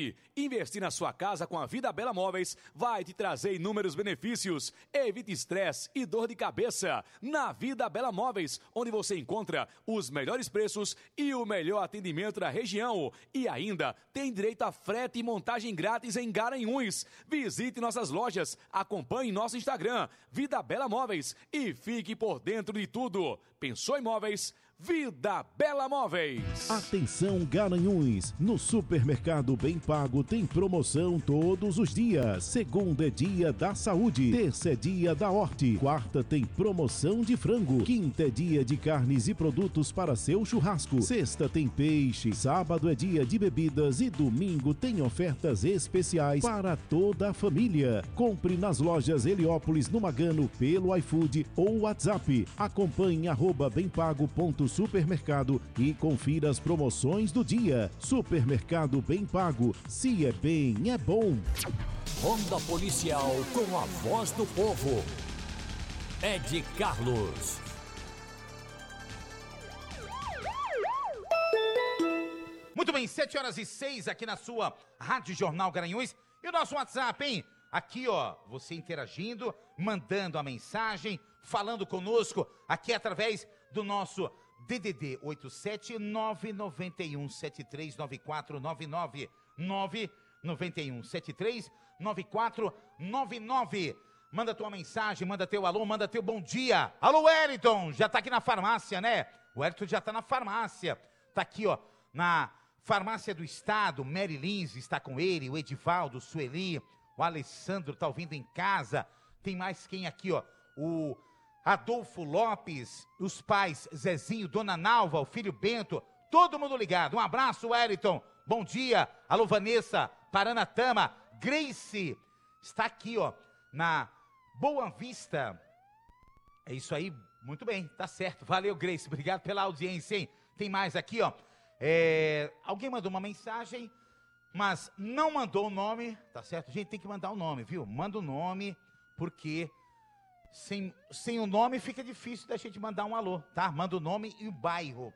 Top. Investir na sua casa com a Vida Bela Móveis vai te trazer inúmeros benefícios. Evite estresse e dor de cabeça. Na Vida Bela Móveis, onde você encontra os melhores preços e o melhor atendimento da região. E ainda tem direito a frete e montagem grátis em Garanhuns. Visite nossas lojas, acompanhe nosso Instagram, Vida Bela Móveis, e fique por dentro de tudo. Pensou em móveis? Vida Bela Móveis. Atenção Garanhuns, no Supermercado Bem Pago tem promoção todos os dias. Segunda é dia da saúde, terça é dia da horte, quarta tem promoção de frango, quinta é dia de carnes e produtos para seu churrasco, sexta tem peixe, sábado é dia de bebidas e domingo tem ofertas especiais para toda a família. Compre nas lojas Heliópolis no Magano pelo iFood ou WhatsApp. Acompanhe @bempago.supermercado e confira as promoções do dia. Supermercado Bem Pago, se é bem, é bom. Ronda Policial com a voz do povo. Ed Carlos. Muito bem, 7h06 aqui na sua Rádio Jornal Garanhuns. E o nosso WhatsApp, hein? Aqui, ó, você interagindo, mandando a mensagem, falando conosco, aqui através do nosso DDD 87991739499 991739499. Manda tua mensagem, manda teu alô, manda teu bom dia. Alô, Wellington, já tá aqui na farmácia, né? O Wellington já tá na farmácia. Tá aqui, ó, na farmácia do estado. Mary Lins está com ele, o Edivaldo, Sueli, o Alessandro tá ouvindo em casa. Tem mais quem aqui, ó? O Adolfo Lopes, os pais Zezinho, Dona Nalva, o filho Bento, todo mundo ligado. Um abraço, Wellington. Bom dia. Alô, Vanessa, Paranatama, Grace, está aqui, ó, na Boa Vista. É isso aí, muito bem, tá certo. Valeu, Grace, obrigado pela audiência, hein? Tem mais aqui, ó. Alguém mandou uma mensagem, mas não mandou o nome, tá certo? Gente, tem que mandar o nome, viu? Manda o nome, porque sem o nome fica difícil da gente mandar um alô, tá? Manda o nome e o bairro.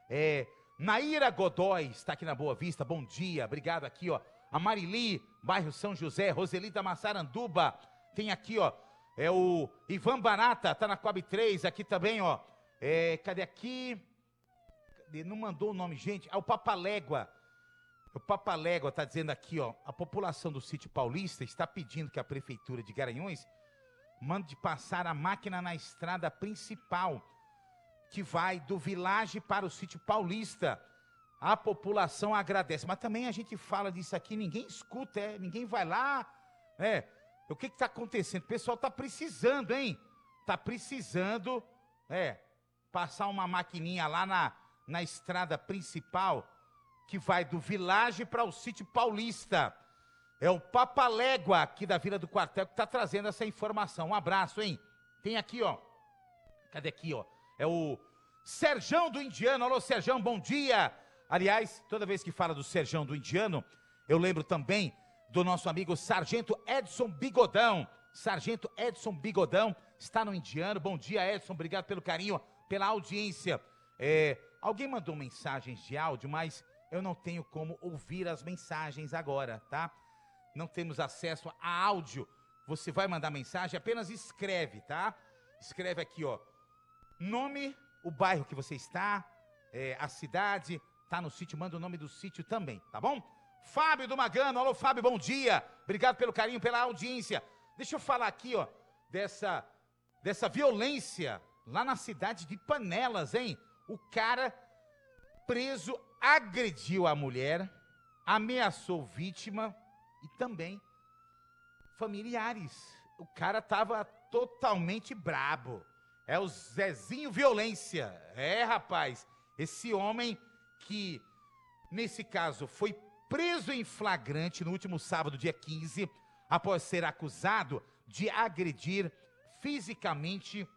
Naira Godoy está aqui na Boa Vista, bom dia, obrigado aqui, ó. A Marili, bairro São José, Roselita Massaranduba, tem aqui, ó, o Ivan Barata, tá na Coab 3, aqui também, ó. Cadê aqui? Não mandou o nome, gente. O Papalégua. O Papalégua tá dizendo aqui, ó, a população do Sítio Paulista está pedindo que a Prefeitura de Garanhuns mande passar a máquina na estrada principal, que vai do Village para o Sítio Paulista. A população agradece. Mas também a gente fala disso aqui, ninguém escuta, ninguém vai lá. O que está acontecendo? O pessoal está precisando, hein? Está precisando, passar uma maquininha lá na estrada principal, que vai do Village para o Sítio Paulista. É o Papalégua, aqui da Vila do Quartel, que está trazendo essa informação. Um abraço, hein? Tem aqui, ó. Cadê aqui, ó? É o Serjão do Indiano. Alô, Serjão, bom dia. Aliás, toda vez que fala do Serjão do Indiano, eu lembro também do nosso amigo Sargento Edson Bigodão. Sargento Edson Bigodão está no Indiano. Bom dia, Edson. Obrigado pelo carinho, pela audiência. Alguém mandou mensagens de áudio, mas eu não tenho como ouvir as mensagens agora, tá? Não temos acesso a áudio. Você vai mandar mensagem, apenas escreve, tá? Escreve aqui, ó, nome, o bairro que você está, a cidade, tá no sítio, manda o nome do sítio também, tá bom? Fábio do Magano, alô Fábio, bom dia. Obrigado pelo carinho, pela audiência. Deixa eu falar aqui, ó, dessa violência lá na cidade de Panelas, hein? O cara preso agrediu a mulher, ameaçou vítima e também familiares. O cara tava totalmente brabo. É o Zezinho Violência. Rapaz, esse homem que, nesse caso, foi preso em flagrante no último sábado, dia 15, após ser acusado de agredir fisicamente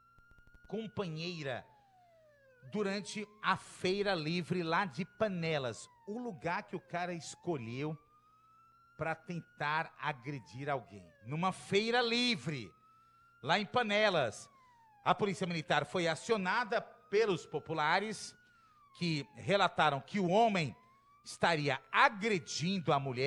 companheira durante a feira livre lá de Panelas, o lugar que o cara escolheu para tentar agredir alguém. Numa feira livre, lá em Panelas. A Polícia Militar foi acionada pelos populares que relataram que o homem estaria agredindo a mulher.